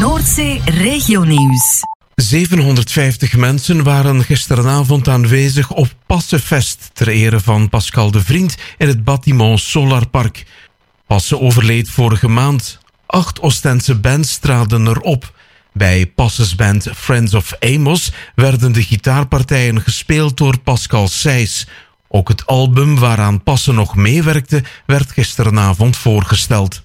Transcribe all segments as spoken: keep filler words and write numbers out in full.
Noordzee Regionieuws. zevenhonderdvijftig mensen waren gisteravond aanwezig op Passenfest ter ere van Pascal de Vriend in het Bâtiment Solarpark. Passen overleed vorige maand. Acht Oostense bands traden erop. Bij Passes band Friends of Amos werden de gitaarpartijen gespeeld door Pascal Seys. Ook het album waaraan Passen nog meewerkte werd gisteravond voorgesteld.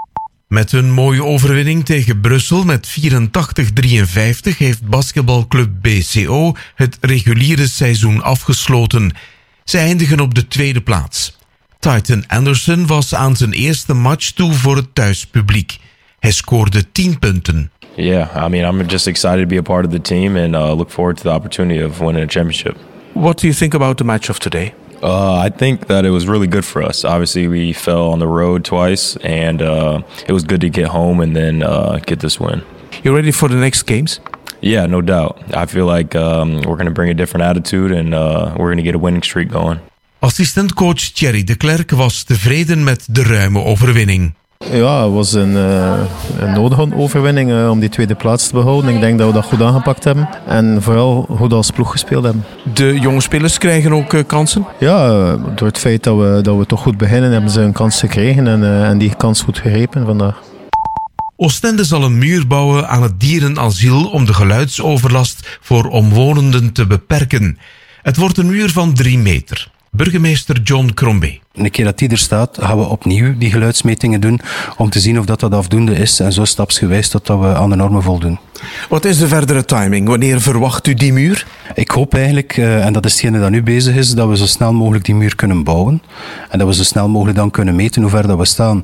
Met een mooie overwinning tegen Brussel met vierentachtig drieënvijftig heeft basketbalclub B C O het reguliere seizoen afgesloten. Zij eindigen op de tweede plaats. Titan Anderson was aan zijn eerste match toe voor het thuispubliek. Hij scoorde tien punten. Yeah, I mean, I'm just excited to be a part of the team and uh, look forward to the opportunity of winning a championship. What do you think about the match of today? Uh, I think that it was really good for us. Obviously, we fell on the road twice, and uh, it was good to get home and then uh, get this win. You ready for the next games? Yeah, no doubt. I feel like um, we're going to bring a different attitude and uh, we're going to get a winning streak going. Assistentcoach Thierry de Klerk was tevreden met de ruime overwinning. Ja, het was een, uh, een nodige overwinning uh, om die tweede plaats te behouden. Ik denk dat we dat goed aangepakt hebben. En vooral goed als ploeg gespeeld hebben. De jonge spelers krijgen ook uh, kansen? Ja, uh, door het feit dat we, dat we toch goed beginnen, hebben ze een kans gekregen. En, uh, en die kans goed gegrepen vandaag. Oostende zal een muur bouwen aan het dierenasiel om de geluidsoverlast voor omwonenden te beperken. Het wordt een muur van drie meter. Burgemeester John Crombie. Een keer dat die er staat, gaan we opnieuw die geluidsmetingen doen om te zien of dat, dat afdoende is en zo stapsgewijs totdat we aan de normen voldoen. Wat is de verdere timing? Wanneer verwacht u die muur? Ik hoop eigenlijk, en dat is hetgene dat nu bezig is, dat we zo snel mogelijk die muur kunnen bouwen en dat we zo snel mogelijk dan kunnen meten hoe ver dat we staan.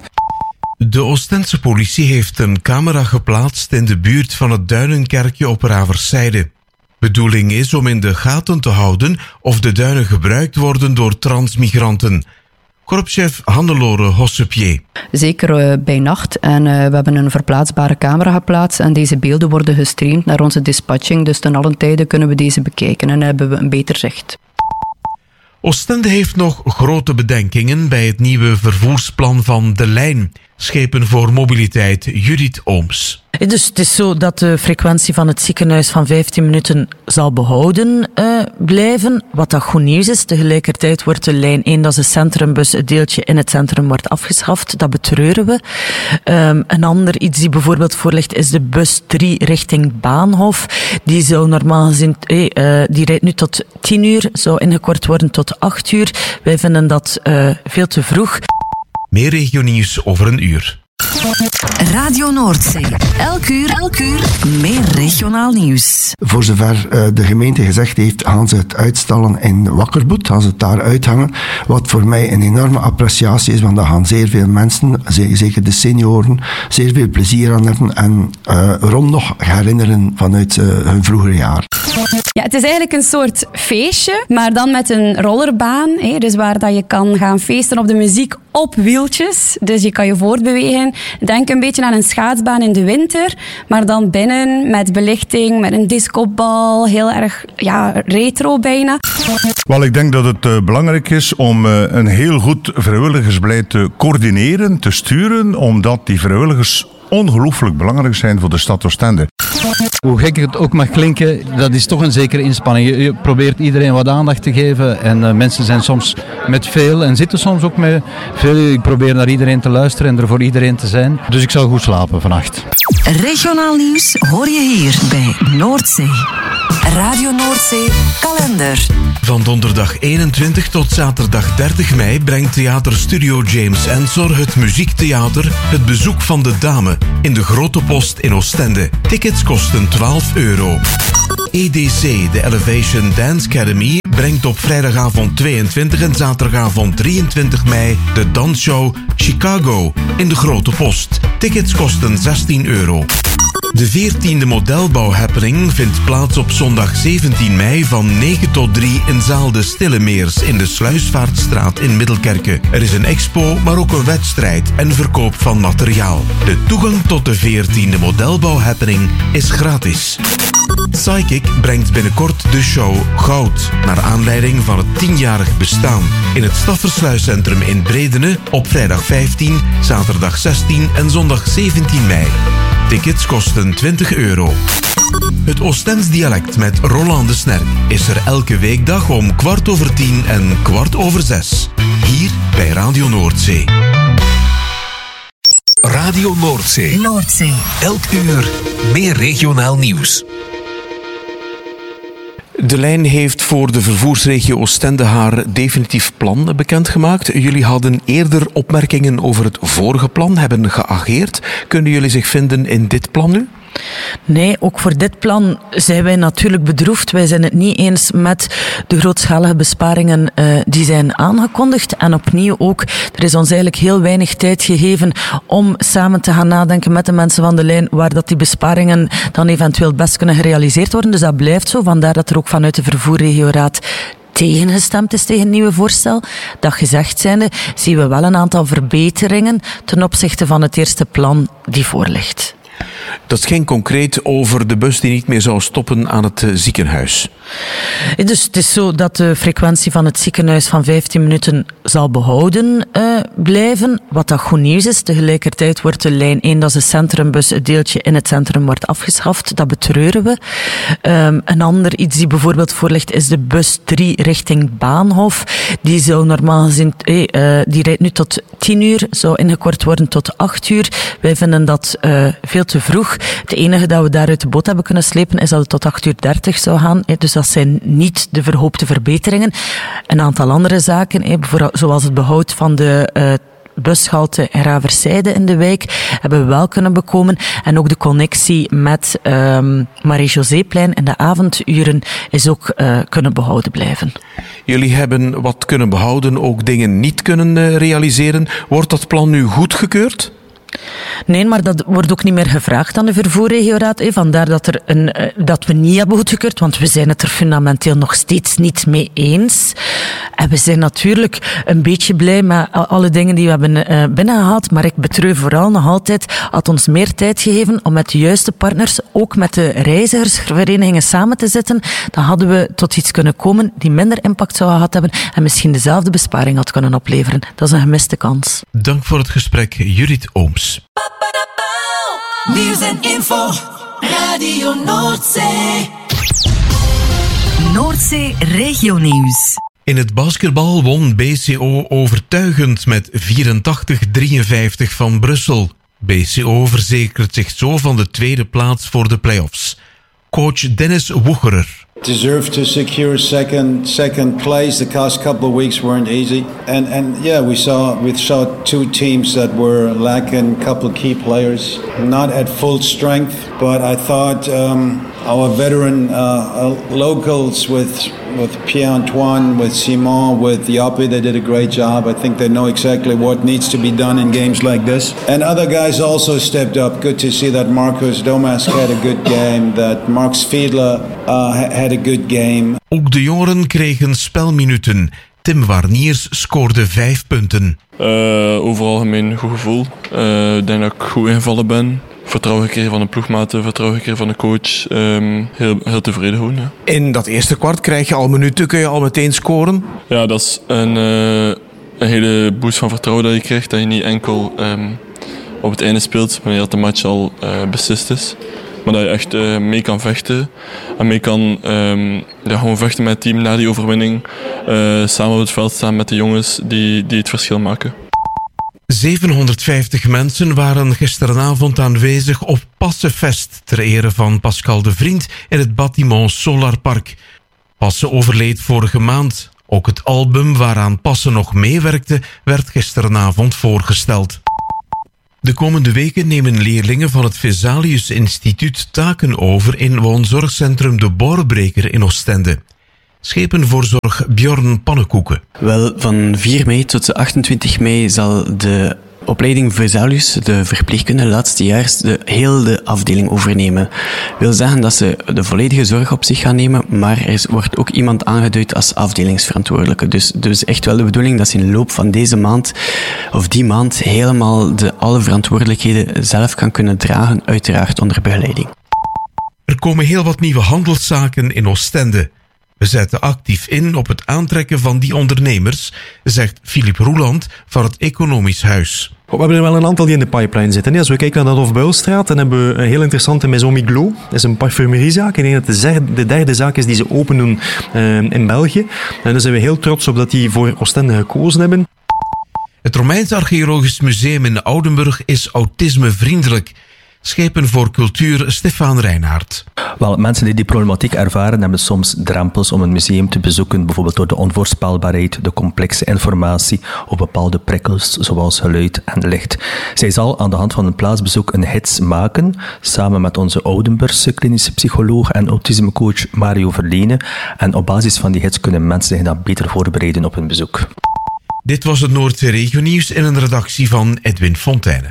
De Oostense politie heeft een camera geplaatst in de buurt van het Duinenkerkje op Raverszijde. Bedoeling is om in de gaten te houden of de duinen gebruikt worden door transmigranten. Korpschef Hannelore Hossepier. Zeker uh, bij nacht. En uh, we hebben een verplaatsbare camera geplaatst. En deze beelden worden gestreamd naar onze dispatching. Dus ten allen tijde kunnen we deze bekijken en hebben we een beter zicht. Oostende heeft nog grote bedenkingen bij het nieuwe vervoersplan van De Lijn. Schepen voor mobiliteit, Judith Ooms. Dus het is zo dat de frequentie van het ziekenhuis van vijftien minuten zal behouden uh, blijven. Wat dat goed nieuws is. Tegelijkertijd wordt de lijn één, dat is de centrumbus, het deeltje in het centrum wordt afgeschaft. Dat betreuren we. Um, een ander iets die bijvoorbeeld voor ligt is de bus drie richting Baanhof. Die zou normaal gezien, hey, uh, die rijdt nu tot tien uur, zou ingekort worden tot acht uur. Wij vinden dat uh, veel te vroeg. Meer regionieuws over een uur. Radio Noordzee. Elk uur, elk uur meer regionaal nieuws. Voor zover uh, de gemeente gezegd heeft, gaan ze het uitstellen in Wakkerboet, gaan ze het daar uithangen. Wat voor mij een enorme appreciatie is, want daar gaan zeer veel mensen, zeker de senioren, zeer veel plezier aan hebben en uh, rond nog herinneren vanuit uh, hun vroegere jaar. Ja, het is eigenlijk een soort feestje, maar dan met een rollerbaan. Hè, dus waar dat je kan gaan feesten op de muziek op wieltjes. Dus je kan je voortbewegen. Denk een beetje aan een schaatsbaan in de winter, maar dan binnen met belichting, met een discobal, heel erg ja, retro bijna. Wel, ik denk dat het uh, belangrijk is om uh, een heel goed vrijwilligersbeleid te coördineren, te sturen, omdat die vrijwilligers ongelooflijk belangrijk zijn voor de stad Oostende. Hoe gek het ook mag klinken, dat is toch een zekere inspanning. Je, je probeert iedereen wat aandacht te geven en uh, mensen zijn soms met veel en zitten soms ook met veel. Ik probeer naar iedereen te luisteren en er voor iedereen te zijn. Dus ik zal goed slapen vannacht. Regionaal nieuws hoor je hier bij Noordzee. Radio Noordzee kalender. Van donderdag eenentwintig tot zaterdag dertig mei brengt Theater Studio James Ensor het muziektheater Het Bezoek van de Dame in de Grote Post in Oostende. Tickets kosten twaalf euro. E D C, de Elevation Dance Academy, brengt op vrijdagavond tweeëntwintig en zaterdagavond drieëntwintig mei de dansshow Chicago in de Grote Post. Tickets kosten zestien euro. De veertiende modelbouw-happening vindt plaats op zondag zeventien mei van negen tot drie in zaal De Stillemeers in de Sluisvaartstraat in Middelkerke. Er is een expo, maar ook een wedstrijd en verkoop van materiaal. De toegang tot de veertiende modelbouw-happening is gratis. Psychic brengt binnenkort de show Goud, naar aanleiding van het tienjarig bestaan. In het Staffersluiscentrum in Bredene op vrijdag vijftien, zaterdag zestien en zondag zeventien mei. Tickets kosten twintig euro. Het Oostends dialect met Roland de Snerk is er elke weekdag om kwart over tien en kwart over zes. Hier bij Radio Noordzee. Radio Noordzee. Noordzee. Elk uur meer regionaal nieuws. De lijn heeft voor de vervoersregio Oostende haar definitief plan bekendgemaakt. Jullie hadden eerder opmerkingen over het vorige plan, hebben geageerd. Kunnen jullie zich vinden in dit plan nu? Nee, ook voor dit plan zijn wij natuurlijk bedroefd. Wij zijn het niet eens met de grootschalige besparingen uh, die zijn aangekondigd. En opnieuw ook, er is ons eigenlijk heel weinig tijd gegeven om samen te gaan nadenken met de mensen van de lijn waar dat die besparingen dan eventueel best kunnen gerealiseerd worden. Dus dat blijft zo. Vandaar dat er ook vanuit de vervoerregioraad tegengestemd is tegen het nieuwe voorstel. Dat gezegd zijnde, zien we wel een aantal verbeteringen ten opzichte van het eerste plan die voorligt. Dat ging concreet over de bus die niet meer zou stoppen aan het ziekenhuis. Dus het is zo dat de frequentie van het ziekenhuis van vijftien minuten zal behouden uh, blijven. Wat dat goed nieuws is. Tegelijkertijd wordt de lijn één, dat is de centrumbus, het deeltje in het centrum wordt afgeschaft. Dat betreuren we. Um, een ander iets die bijvoorbeeld voorligt is de bus drie richting Baanhof. Die zou normaal gezien, eh, uh, die rijdt nu tot tien uur, zou ingekort worden tot acht uur. Wij vinden dat uh, veel te vroeg. Het enige dat we daar uit de boot hebben kunnen slepen is dat het tot acht uur dertig zou gaan. Dus dat zijn niet de verhoopte verbeteringen. Een aantal andere zaken, zoals het behoud van de uh, bushalte in Raverzijde in de wijk, hebben we wel kunnen bekomen. En ook de connectie met um, Marie-Joséplein in de avonduren is ook uh, kunnen behouden blijven. Jullie hebben wat kunnen behouden, ook dingen niet kunnen uh, realiseren. Wordt dat plan nu goedgekeurd? Nee, maar dat wordt ook niet meer gevraagd aan de vervoerregioraad. Vandaar dat, er een, dat we niet hebben goedgekeurd, want we zijn het er fundamenteel nog steeds niet mee eens. En we zijn natuurlijk een beetje blij met alle dingen die we hebben binnengehaald, maar ik betreur vooral nog altijd, had ons meer tijd gegeven om met de juiste partners, ook met de reizigersverenigingen samen te zitten, dan hadden we tot iets kunnen komen die minder impact zou gehad hebben en misschien dezelfde besparing had kunnen opleveren. Dat is een gemiste kans. Dank voor het gesprek, Judith Ooms. Nieuws en info, Radio Noordzee. Noordzee Regionieuws. In het basketbal won B C O overtuigend met vierentachtig drieënvijftig van Brussel. B C O verzekert zich zo van de tweede plaats voor de play-offs. Coach Dennis Woegerer. Deserve to secure second second place. The past couple of weeks weren't easy, and and yeah, we saw we saw two teams that were lacking a couple of key players, not at full strength. But I thought um, our veteran uh, locals with with Pierre Antoine, with Simon, with Joppe, they did a great job. I think they know exactly what needs to be done in games like this. And other guys also stepped up. Good to see that Marcus Domask had a good game. That Mark Fiedler uh, had a good game. Ook de jongeren kregen spelminuten. Tim Warniers scoorde vijf punten. Uh, overal gemeen goed gevoel. Uh, ik denk dat ik goed ingevallen ben. Vertrouwen gekregen van de ploegmaten, vertrouwen gekregen van de coach. Um, heel, heel tevreden gewoon. Ja. In dat eerste kwart krijg je al minuten, kun je al meteen scoren? Ja, dat is een, uh, een hele boost van vertrouwen dat je krijgt. Dat je niet enkel um, op het einde speelt, wanneer de match al uh, beslist is. Maar dat je echt uh, mee kan vechten. En mee kan um, ja, gewoon vechten met het team na die overwinning. Uh, samen op het veld staan met de jongens die, die het verschil maken. zevenhonderdvijftig mensen waren gisteravond aanwezig op Passenfest ter ere van Pascal de Vriend in het bâtiment Solar Park. Passen overleed vorige maand. Ook het album waaraan Passen nog meewerkte werd gisteravond voorgesteld. De komende weken nemen leerlingen van het Vesalius Instituut taken over in woonzorgcentrum De Borbreker in Oostende. Schepenvoorzorg Bjorn Pannenkoeken. Wel, van vier mei tot achtentwintig mei zal de opleiding Vesalius, de verpleegkunde laatstejaars, de hele afdeling overnemen. Dat wil zeggen dat ze de volledige zorg op zich gaan nemen, maar er wordt ook iemand aangeduid als afdelingsverantwoordelijke. Dus, dus echt wel de bedoeling dat ze in de loop van deze maand, of die maand, helemaal de, alle verantwoordelijkheden zelf kan kunnen dragen, uiteraard onder begeleiding. Er komen heel wat nieuwe handelszaken in Oostende. We zetten actief in op het aantrekken van die ondernemers, zegt Philip Roeland van het Economisch Huis. We hebben er wel een aantal die in de pipeline zitten. Als we kijken naar de Hofbuilstraat, dan hebben we een heel interessante Maison Miglos. Dat is een parfumeriezaak. Ik denk dat het de derde zaak is die ze open doen uh, in België. En daar zijn we heel trots op dat die voor Oostende gekozen hebben. Het Romeins Archeologisch Museum in Oudenburg is autismevriendelijk. Schepen voor Cultuur, Stefan Reinhaert. Wel, mensen die die problematiek ervaren hebben soms drempels om een museum te bezoeken, bijvoorbeeld door de onvoorspelbaarheid, de complexe informatie of bepaalde prikkels zoals geluid en licht. Zij zal aan de hand van een plaatsbezoek een hits maken, samen met onze Oudenburgse klinische psycholoog en autismecoach Mario Verlene. En op basis van die hits kunnen mensen zich dan beter voorbereiden op hun bezoek. Dit was het Noordzee Regionieuws in een redactie van Edwin Fontijne.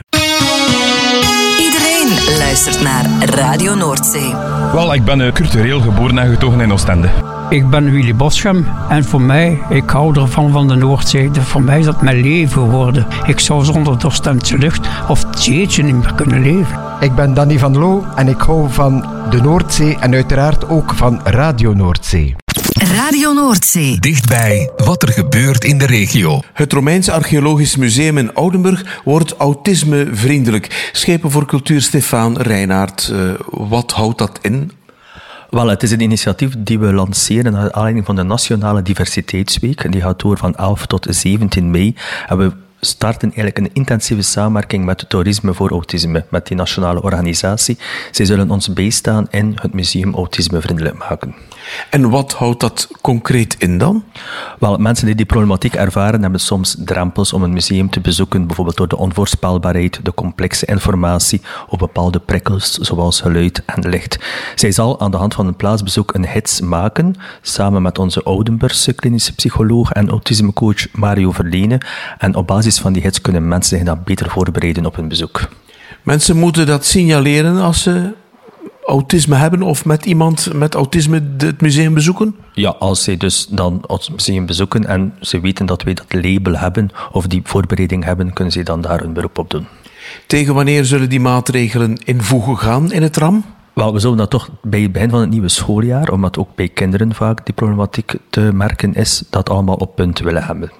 Luistert naar Radio Noordzee. Wel, ik ben uh, cultureel geboren en getogen in Oostende. Ik ben Willy Boschem en voor mij, ik hou ervan van de Noordzee. Voor mij is dat mijn leven geworden. Ik zou zonder de Oostendse lucht of het zeetje niet meer kunnen leven. Ik ben Danny van Loo en ik hou van de Noordzee en uiteraard ook van Radio Noordzee. Radio Noordzee. Dichtbij wat er gebeurt in de regio. Het Romeins Archeologisch Museum in Oudenburg wordt autismevriendelijk. Schepen voor Cultuur, Stefan Reinhaert. Uh, wat houdt dat in? Wel, het is een initiatief die we lanceren naar aanleiding van de Nationale Diversiteitsweek. Die gaat door van elf tot zeventien mei. En we starten eigenlijk een intensieve samenwerking met Toerisme voor Autisme, met die nationale organisatie. Zij zullen ons bijstaan in het museum autismevriendelijk maken. En wat houdt dat concreet in dan? Wel, mensen die die problematiek ervaren hebben soms drempels om een museum te bezoeken, bijvoorbeeld door de onvoorspelbaarheid, de complexe informatie of bepaalde prikkels zoals geluid en licht. Zij zal aan de hand van een plaatsbezoek een hits maken, samen met onze Oudenburgse klinische psycholoog en autismecoach Mario Verlene. En op basis van die hits kunnen mensen zich dan beter voorbereiden op hun bezoek. Mensen moeten dat signaleren als ze autisme hebben of met iemand met autisme het museum bezoeken? Ja, als zij dus dan het museum bezoeken en ze weten dat wij dat label hebben of die voorbereiding hebben, kunnen ze dan daar een beroep op doen. Tegen wanneer zullen die maatregelen in voege gaan in het R A M? Wel, we zullen dat toch bij het begin van het nieuwe schooljaar, omdat ook bij kinderen vaak die problematiek te merken is, dat allemaal op punt willen hebben.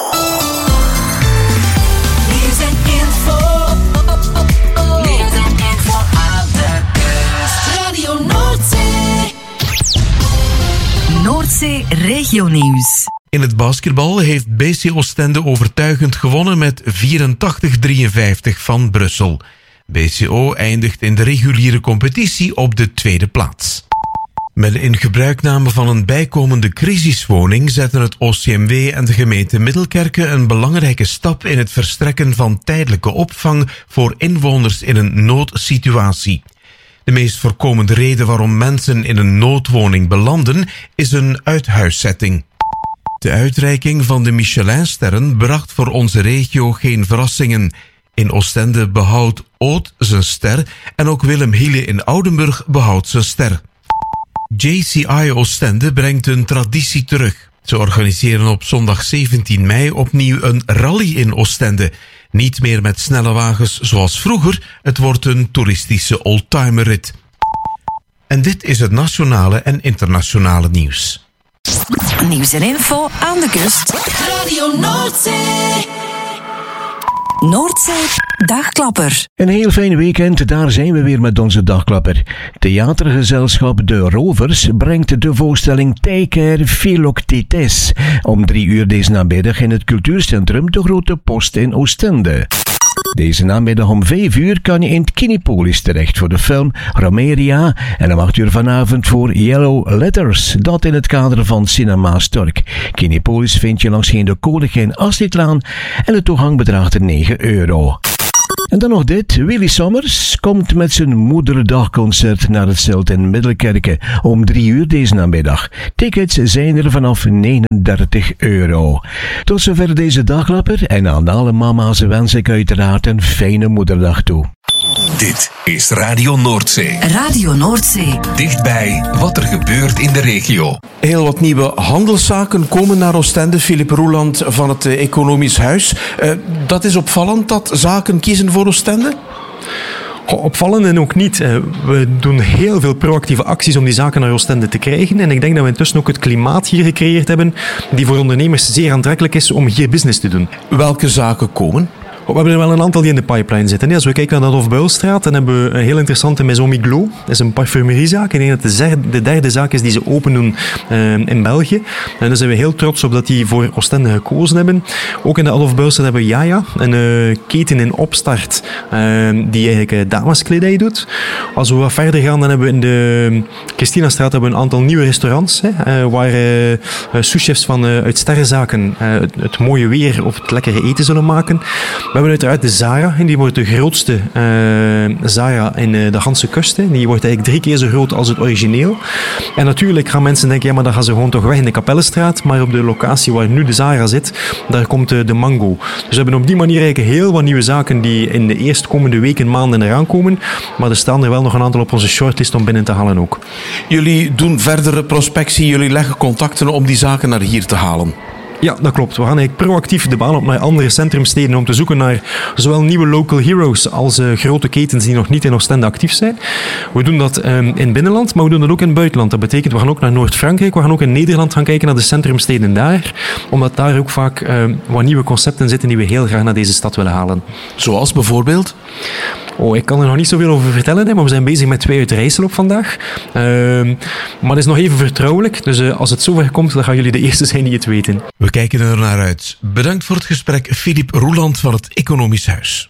Noordzee Regionieuws. In het basketbal heeft B C Oostende overtuigend gewonnen met vierentachtig drieënvijftig van Brussel. B C O eindigt in de reguliere competitie op de tweede plaats. Met de ingebruikname van een bijkomende crisiswoning zetten het O C M W en de gemeente Middelkerke een belangrijke stap in het verstrekken van tijdelijke opvang voor inwoners in een noodsituatie. De meest voorkomende reden waarom mensen in een noodwoning belanden is een uithuiszetting. De uitreiking van de Michelinsterren bracht voor onze regio geen verrassingen. In Oostende behoudt Oud zijn ster en ook Willem Hiele in Oudenburg behoudt zijn ster. J C I Oostende brengt een traditie terug. Ze organiseren op zondag zeventien mei opnieuw een rally in Oostende. Niet meer met snelle wagens zoals vroeger, het wordt een toeristische oldtimerrit. En dit is het nationale en internationale nieuws. Nieuws en info aan de kust. Radio Noordzee. Noordzee Dagklapper. Een heel fijn weekend, daar zijn we weer met onze Dagklapper. Theatergezelschap De Rovers brengt de voorstelling Tijker Philoctetes om drie uur deze namiddag in het cultuurcentrum De Grote Post in Oostende. Deze namiddag om vijf uur kan je in het Kinepolis terecht voor de film Romeria en om acht uur vanavond voor Yellow Letters, dat in het kader van Cinema Stork. Kinepolis vind je langs de Koolgijn Astridlaan en de toegang bedraagt negen euro. En dan nog dit. Willy Sommers komt met zijn moederdagconcert naar het Zelt in Middelkerke om drie uur deze namiddag. Tickets zijn er vanaf negenendertig euro. Tot zover deze Dagklapper en aan alle mama's wens ik uiteraard een fijne moederdag toe. Dit is Radio Noordzee. Radio Noordzee. Dichtbij wat er gebeurt in de regio. Heel wat nieuwe handelszaken komen naar Oostende. Philip Roeland van het Economisch Huis. Uh, dat is opvallend dat zaken kiezen voor Oostende? Opvallend en ook niet. We doen heel veel proactieve acties om die zaken naar Oostende te krijgen. En ik denk dat we intussen ook het klimaat hier gecreëerd hebben die voor ondernemers zeer aantrekkelijk is om hier business te doen. Welke zaken komen? We hebben er wel een aantal die in de pipeline zitten. Als we kijken naar de Hofbuilstraat, dan hebben we een heel interessante Maison Miglos. Dat is een parfumeriezaak. Ik denk dat het de derde zaak is die ze open doen uh, in België. En daar zijn we heel trots op dat die voor Oostende gekozen hebben. Ook in de Hofbuilstraat hebben we Jaja, een uh, keten in opstart uh, die eigenlijk uh, dameskledij doet. Als we wat verder gaan, dan hebben we in de Christinastraat hebben we een aantal nieuwe restaurants, hè, uh, waar uh, uh, souschefs van uh, uit sterrenzaken uh, het, het mooie weer of het lekkere eten zullen maken. We hebben uiteraard de Zara, en die wordt de grootste uh, Zara in uh, de Hanse kust. Hè. Die wordt eigenlijk drie keer zo groot als het origineel. En natuurlijk gaan mensen denken, ja, maar dan gaan ze gewoon toch weg in de Kapellenstraat. Maar op de locatie waar nu de Zara zit, daar komt uh, de Mango. Dus we hebben op die manier eigenlijk heel wat nieuwe zaken die in de eerstkomende weken, maanden eraan komen. Maar er staan er wel nog een aantal op onze shortlist om binnen te halen ook. Jullie doen verdere prospectie, jullie leggen contacten om die zaken naar hier te halen. Ja, dat klopt. We gaan eigenlijk proactief de baan op naar andere centrumsteden om te zoeken naar zowel nieuwe local heroes als uh, grote ketens die nog niet in Oostende actief zijn. We doen dat um, in het binnenland, maar we doen dat ook in het buitenland. Dat betekent, we gaan ook naar Noord-Frankrijk, we gaan ook in Nederland gaan kijken naar de centrumsteden daar, omdat daar ook vaak uh, wat nieuwe concepten zitten die we heel graag naar deze stad willen halen. Zoals bijvoorbeeld? Oh, ik kan er nog niet zoveel over vertellen, hè, maar we zijn bezig met twee uit Rijssel op vandaag. Uh, maar het is nog even vertrouwelijk, dus uh, als het zover komt, dan gaan jullie de eerste zijn die het weten. We kijken er naar uit. Bedankt voor het gesprek, Filip Roeland van het Economisch Huis.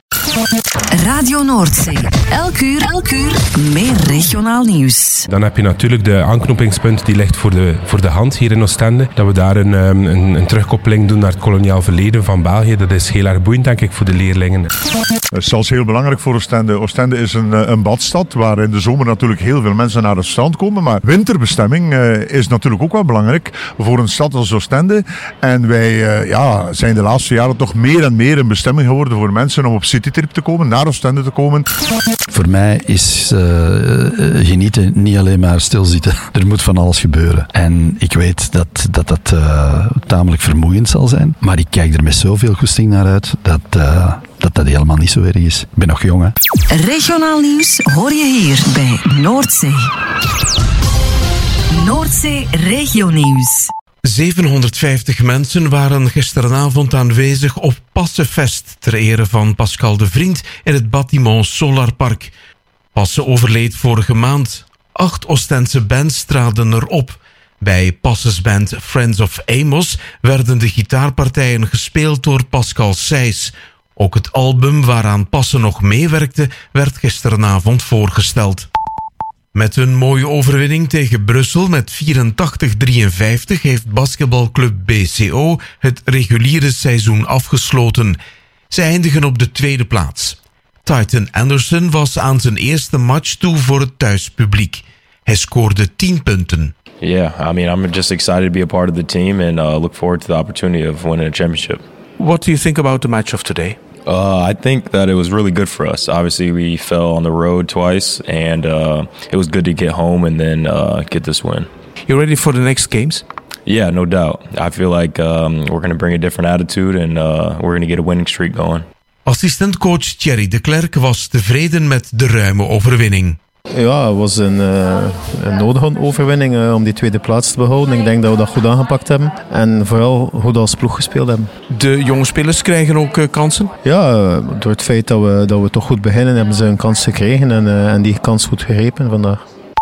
Radio Noordzee. Elk uur, elk uur meer regionaal nieuws. Dan heb je natuurlijk de aanknopingspunt die ligt voor de, voor de hand hier in Oostende. Dat we daar een, een, een terugkoppeling doen naar het koloniaal verleden van België. Dat is heel erg boeiend, denk ik, voor de leerlingen. Dat is zelfs heel belangrijk voor Oostende. Oostende is een, een badstad waar in de zomer natuurlijk heel veel mensen naar het strand komen. Maar winterbestemming uh, is natuurlijk ook wel belangrijk voor een stad als Oostende. En wij uh, ja, zijn de laatste jaren toch meer en meer een bestemming geworden voor mensen om op citytrip te komen, naar Oostende te komen. Voor mij is uh, genieten niet alleen maar stilzitten. Er moet van alles gebeuren. En ik weet dat dat, dat uh, tamelijk vermoeiend zal zijn. Maar ik kijk er met zoveel goesting naar uit dat... Uh, dat dat helemaal niet zo erg is. Ik ben nog jong, hè. Regionaal nieuws hoor je hier bij Noordzee. Noordzee Regionieuws. zevenhonderdvijftig mensen waren gisteravond aanwezig op Passenfest ter ere van Pascal de Vriend in het bâtiment Solarpark. Passen overleed vorige maand. Acht Oostense bands traden erop. Bij Passes band Friends of Amos werden de gitaarpartijen gespeeld door Pascal Seys. Ook het album waaraan Passen nog meewerkte werd gisteravond voorgesteld. Met een mooie overwinning tegen Brussel met vierentachtig drieënvijftig heeft basketbalclub B C O het reguliere seizoen afgesloten. Zij eindigen op de tweede plaats. Titan Anderson was aan zijn eerste match toe voor het thuispubliek. Hij scoorde tien punten. Yeah, I mean, I'm just excited to be a part of the team and uh, look forward to the opportunity of winning a championship. What do you think about the match of today? Uh, I think that it was really good for us. Obviously, we fell on the road twice, and uh, it was good to get home and then uh, get this win. You ready for the next games? Yeah, no doubt. I feel like um, we're going to bring a different attitude, and uh, we're going to get a winning streak going. Assistentcoach Thierry de Klerk was tevreden met de ruime overwinning. Ja, het was een, uh, een nodige overwinning uh, om die tweede plaats te behouden. Ik denk dat we dat goed aangepakt hebben. En vooral goed als ploeg gespeeld hebben. De jonge spelers krijgen ook uh, kansen? Ja, uh, door het feit dat we, dat we toch goed beginnen, hebben ze een kans gekregen. En, uh, en die kans goed gegrepen vandaag.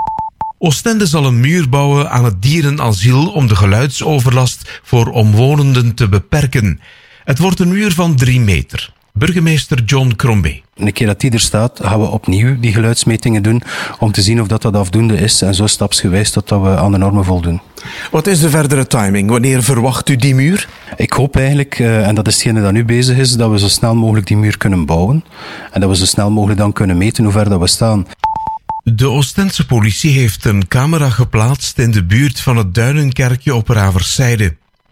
Oostende zal een muur bouwen aan het dierenasiel om de geluidsoverlast voor omwonenden te beperken. Het wordt een muur van drie meter. Burgemeester John Crombie. Een keer dat die er staat, gaan we opnieuw die geluidsmetingen doen om te zien of dat, dat afdoende is en zo stapsgewijs totdat we aan de normen voldoen. Wat is de verdere timing? Wanneer verwacht u die muur? Ik hoop eigenlijk, uh, en dat is hetgene dat nu bezig is, dat we zo snel mogelijk die muur kunnen bouwen en dat we zo snel mogelijk dan kunnen meten hoe ver dat we staan. De Oostense politie heeft een camera geplaatst in de buurt van het Duinenkerkje op Raverszijde.